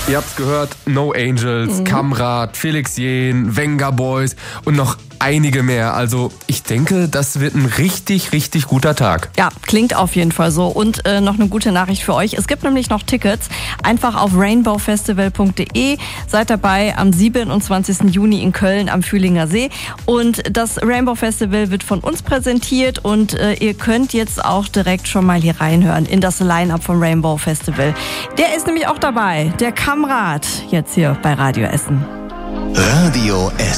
Ihr habt's gehört, No Angels, Kamrat, Felix Jähn, Venga Boys und noch einige mehr. Also ich denke, das wird ein richtig, richtig guter Tag. Ja, klingt auf jeden Fall so. Und noch eine gute Nachricht für euch. Es gibt nämlich noch Tickets. Einfach auf rainbowfestival.de. Seid dabei am 27. Juni in Köln am Fühlinger See. Und das Rainbow Festival wird von uns präsentiert und ihr könnt jetzt auch direkt schon mal hier reinhören in das Line-Up vom Rainbow Festival. Der ist nämlich auch dabei, der Kamrat, jetzt hier bei Radio Essen. Radio Essen.